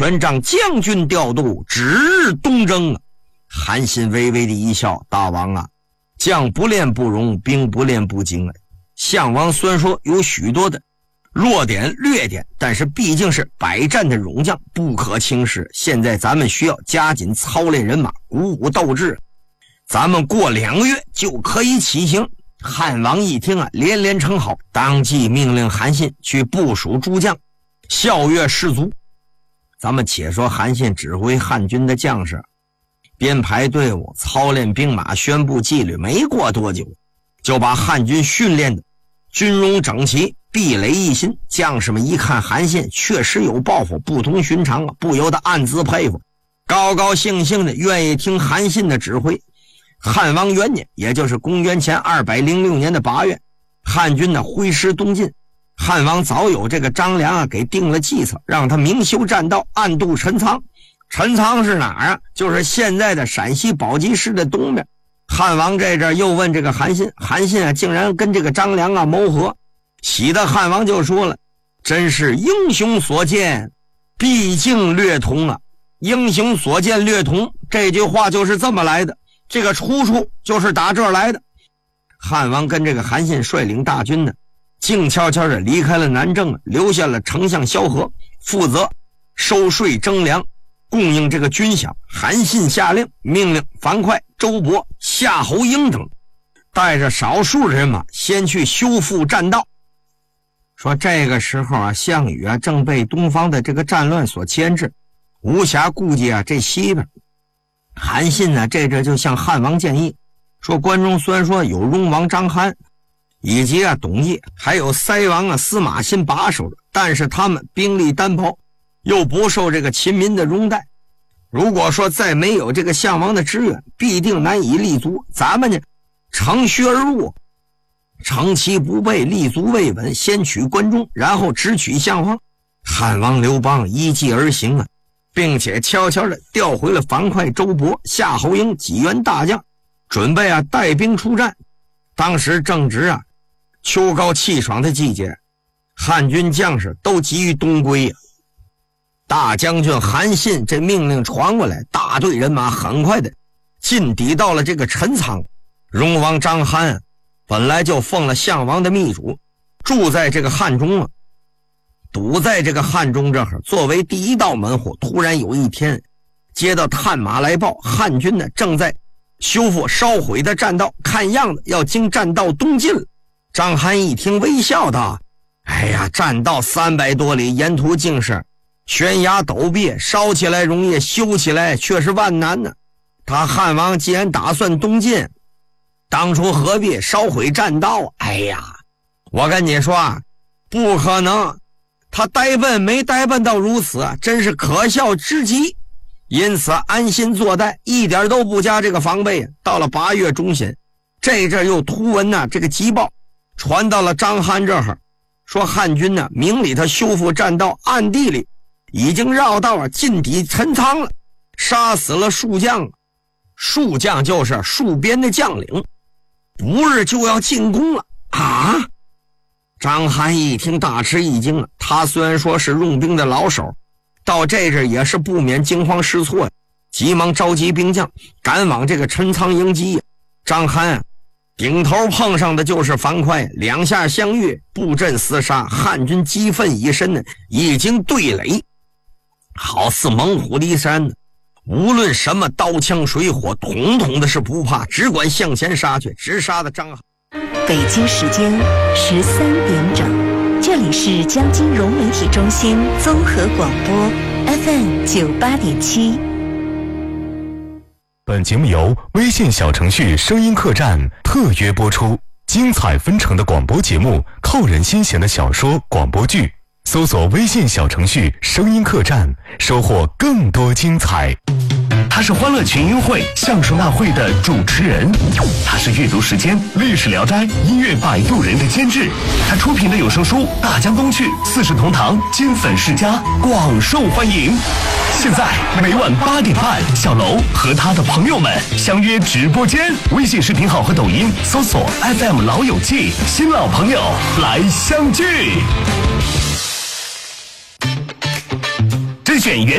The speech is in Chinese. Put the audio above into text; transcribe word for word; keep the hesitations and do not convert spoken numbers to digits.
全仗将军调度，指日东征啊。韩信微微的一笑，大王啊，将不练不容，兵不练不精啊。项王虽然说有许多的弱点劣点，但是毕竟是百战的勇将，不可轻视。现在咱们需要加紧操练人马，鼓舞斗志，咱们过两个月就可以起行。汉王一听啊，连连称好，当即命令韩信去部署诸将，校阅士卒。咱们且说韩信指挥汉军的将士编排队伍，操练兵马，宣布纪律，没过多久就把汉军训练的军容整齐，壁垒一新。将士们一看韩信确实有抱负，不同寻常啊，不由得暗自佩服，高高兴兴的愿意听韩信的指挥。汉王元年，也就是公元前二百零六年的八月，汉军呢挥师东进。汉王早有这个张良啊给定了计策，让他明修栈道，暗度陈仓。陈仓是哪儿啊？就是现在的陕西宝鸡市的东边。汉王这阵又问这个韩信，韩信啊竟然跟这个张良啊谋和，喜的汉王就说了，真是英雄所见毕竟略同啊。英雄所见略同这句话就是这么来的，这个出处就是打这儿来的。汉王跟这个韩信率领大军呢，静悄悄地离开了南郑，留下了丞相萧何负责收税征粮，供应这个军饷。韩信下令，命令樊哙、周勃、夏侯婴等带着少数人马先去修复栈道。说这个时候啊，项羽啊正被东方的这个战乱所牵制，无暇顾及啊这西边。韩信呢这阵就向汉王建议说，关中虽然说有戎王张邯以及啊董翳，还有塞王啊司马欣把守着，但是他们兵力单薄，又不受这个秦民的拥戴，如果说再没有这个项王的支援，必定难以立足。咱们呢乘虚而入，乘其不备，立足未稳，先取关中，然后直取项王。汉王刘邦依计而行啊，并且悄悄地调回了樊哙、周勃、夏侯婴几员大将，准备啊带兵出战。当时正值啊秋高气爽的季节，汉军将士都急于东归啊。大将军韩信这命令传过来，大队人马很快的进抵到了这个陈仓。戎王张邯本来就奉了项王的密嘱，住在这个汉中了，堵在这个汉中这儿，作为第一道门户。突然有一天接到探马来报，汉军呢正在修复烧毁的栈道，看样子要经栈道东进了。张邯一听微笑道，哎呀，栈道三百多里，沿途尽是悬崖陡壁，烧起来容易，修起来却是万难呢。他汉王既然打算东进，当初何必烧毁栈道？哎呀，我跟你说啊，不可能，他呆笨没呆笨到如此，真是可笑之极。因此安心坐待，一点都不加这个防备。到了八月中旬，这阵又突闻呐、啊、这个急报传到了张邯这儿，说汉军呢明里头修复栈道，暗地里已经绕道啊进抵陈仓了，杀死了数将。数将就是戍边的将领，不日就要进攻了啊！张邯一听大吃一惊了，他虽然说是用兵的老手，到这阵也是不免惊慌失措，急忙召集兵将赶往这个陈仓迎击。张邯啊顶头碰上的就是樊哙，两下相遇，布阵厮杀，汉军激愤已深呢，已经对垒，好似猛虎离山呢。无论什么刀枪水火，统统的是不怕，只管向前杀去，直杀的张邯。 北京时间十三点整，这里是江金融媒体中心综合广播 F M 九八点七。 本节目由微信小程序声音客栈特约播出，精彩纷呈的广播节目，扣人心弦的小说广播剧，搜索微信小程序声音客栈，收获更多精彩。他是欢乐群英会相声大会的主持人，他是阅读时间历史聊斋音乐摆渡人的监制，他出品的有声书《大江东去》四世同堂金粉世家广受欢迎。现在每晚八点半，小楼和他的朋友们相约直播间，微信视频号和抖音搜索 F M 老友记，新老朋友来相聚。甄选原